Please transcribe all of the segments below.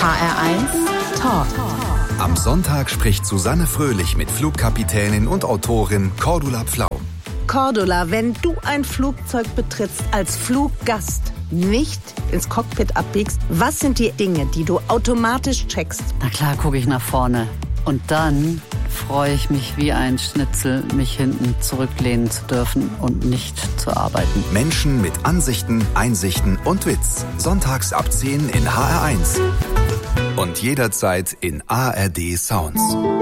HR1 Talk. Am Sonntag spricht Susanne Fröhlich mit Flugkapitänin und Autorin Cordula Pflaum. Cordula, wenn du ein Flugzeug betrittst als Fluggast, nicht ins Cockpit abbiegst, was sind die Dinge, die du automatisch checkst? Na klar, gucke ich nach vorne. Und dann freue ich mich wie ein Schnitzel, mich hinten zurücklehnen zu dürfen und nicht zu arbeiten. Menschen mit Ansichten, Einsichten und Witz. Sonntags ab 10 in HR1. Und jederzeit in ARD Sounds.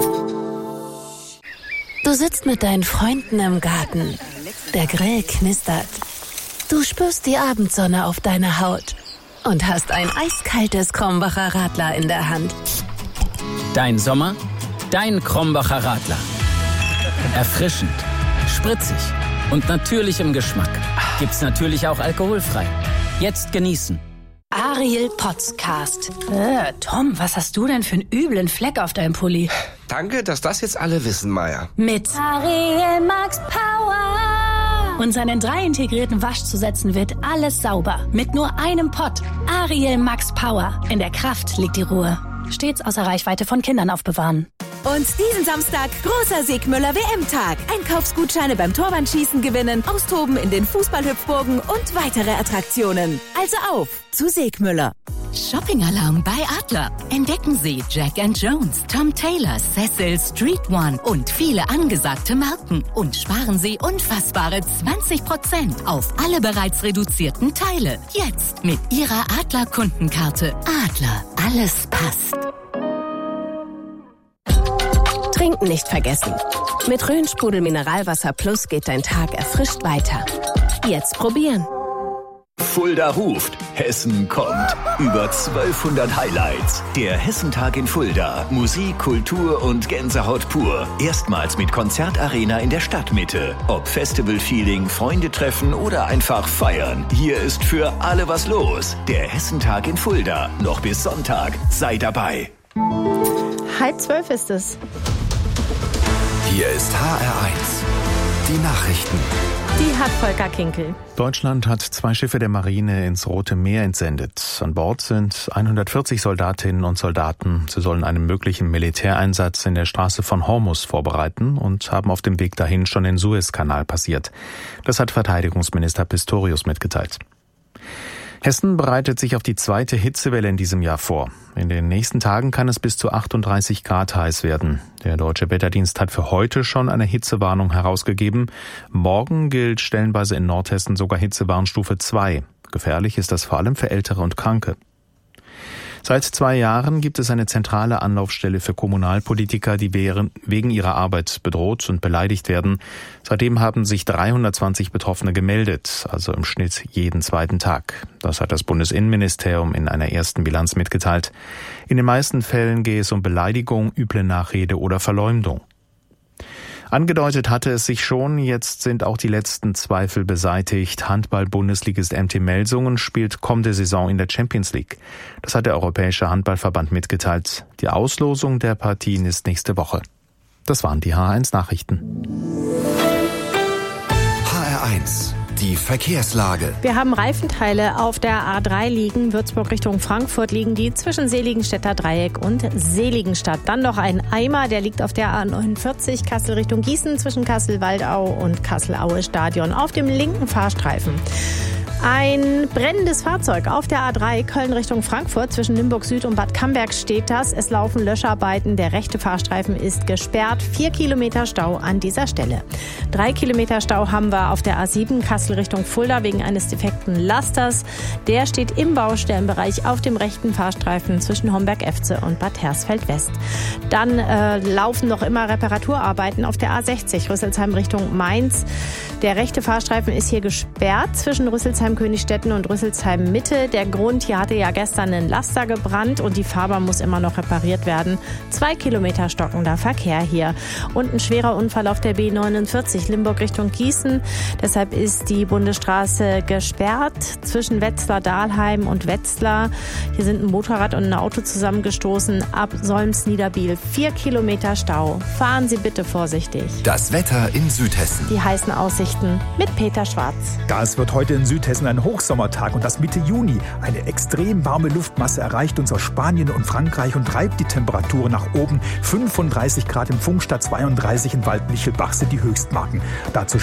Du sitzt mit deinen Freunden im Garten. Der Grill knistert. Du spürst die Abendsonne auf deiner Haut und hast ein eiskaltes Krombacher Radler in der Hand. Dein Sommer, dein Krombacher Radler. Erfrischend, spritzig und natürlich im Geschmack. Gibt's natürlich auch alkoholfrei. Jetzt genießen. Ariel Podcast. Tom, was hast du denn für einen üblen Fleck auf deinem Pulli? Danke, dass das jetzt alle wissen, Maya. Mit Ariel Max Power. Und seinen 3 integrierten Waschzusätzen wird alles sauber. Mit nur einem Pott. Ariel Max Power. In der Kraft liegt die Ruhe. Stets außer Reichweite von Kindern aufbewahren. Und diesen Samstag großer Segmüller WM-Tag. Einkaufsgutscheine beim Torwandschießen gewinnen, austoben in den Fußballhüpfburgen und weitere Attraktionen. Also auf zu Segmüller. Shopping-Alarm bei Adler. Entdecken Sie Jack & Jones, Tom Taylor, Cecil, Street One und viele angesagte Marken. Und sparen Sie unfassbare 20% auf alle bereits reduzierten Teile. Jetzt mit Ihrer Adler-Kundenkarte. Adler, alles passt. Trinken nicht vergessen. Mit Rhön-Sprudel Mineralwasser Plus geht dein Tag erfrischt weiter. Jetzt probieren. Fulda ruft, Hessen kommt. Über 1200 Highlights. Der Hessentag in Fulda. Musik, Kultur und Gänsehaut pur. Erstmals mit Konzertarena in der Stadtmitte. Ob Festival-Feeling, Freunde treffen oder einfach feiern. Hier ist für alle was los. Der Hessentag in Fulda. Noch bis Sonntag. Sei dabei. 11:30 ist es. Hier ist HR1. Die Nachrichten. Die hat Volker Kinkel. Deutschland hat 2 Schiffe der Marine ins Rote Meer entsendet. An Bord sind 140 Soldatinnen und Soldaten. Sie sollen einen möglichen Militäreinsatz in der Straße von Hormuz vorbereiten und haben auf dem Weg dahin schon den Suezkanal passiert. Das hat Verteidigungsminister Pistorius mitgeteilt. Hessen bereitet sich auf die 2. Hitzewelle in diesem Jahr vor. In den nächsten Tagen kann es bis zu 38 Grad heiß werden. Der Deutsche Wetterdienst hat für heute schon eine Hitzewarnung herausgegeben. Morgen gilt stellenweise in Nordhessen sogar Hitzewarnstufe 2. Gefährlich ist das vor allem für Ältere und Kranke. Seit 2 Jahren gibt es eine zentrale Anlaufstelle für Kommunalpolitiker, die wegen ihrer Arbeit bedroht und beleidigt werden. Seitdem haben sich 320 Betroffene gemeldet, also im Schnitt jeden 2. Tag. Das hat das Bundesinnenministerium in einer ersten Bilanz mitgeteilt. In den meisten Fällen gehe es um Beleidigung, üble Nachrede oder Verleumdung. Angedeutet hatte es sich schon, jetzt sind auch die letzten Zweifel beseitigt. Handball-Bundesligist MT Melsungen spielt kommende Saison in der Champions League. Das hat der Europäische Handballverband mitgeteilt. Die Auslosung der Partien ist nächste Woche. Das waren die HR1 Nachrichten. HR1. Die Verkehrslage. Wir haben Reifenteile auf der A3 liegen. Würzburg Richtung Frankfurt liegen die zwischen Seligenstädter Dreieck und Seligenstadt. Dann noch ein Eimer, der liegt auf der A49 Kassel Richtung Gießen zwischen Kassel-Waldau und Kassel-Aue-Stadion auf dem linken Fahrstreifen. Ein brennendes Fahrzeug auf der A3 Köln Richtung Frankfurt zwischen Nymburk Süd und Bad Camberg steht das. Es laufen Löscharbeiten. Der rechte Fahrstreifen ist gesperrt. 4 Kilometer Stau an dieser Stelle. 3 Kilometer Stau haben wir auf der A7 Kassel Richtung Fulda wegen eines defekten Lasters. Der steht im Baustellenbereich auf dem rechten Fahrstreifen zwischen Homberg-Efze und Bad Hersfeld-West. Dann laufen noch immer Reparaturarbeiten auf der A60 Rüsselsheim Richtung Mainz. Der rechte Fahrstreifen ist hier gesperrt zwischen Rüsselsheim-Königstetten und Rüsselsheim-Mitte. Der Grund, hier hatte ja gestern ein Laster gebrannt und die Fahrbahn muss immer noch repariert werden. 2 Kilometer stockender Verkehr hier. Und ein schwerer Unfall auf der B49 Limburg Richtung Gießen. Deshalb ist die Bundesstraße gesperrt zwischen Wetzlar-Dahlheim und Wetzlar. Hier sind ein Motorrad und ein Auto zusammengestoßen. Ab Solms-Niederbiel 4 Kilometer Stau. Fahren Sie bitte vorsichtig. Das Wetter in Südhessen. Die heißen Aussichten mit Peter Schwarz. Das wird heute in Südhessen draußen ein Hochsommertag und das Mitte Juni. Eine extrem warme Luftmasse erreicht uns aus Spanien und Frankreich und treibt die Temperatur nach oben. 35 Grad im Pfungstadt, 32 in Waldmichelbach sind die Höchstmarken. Dazu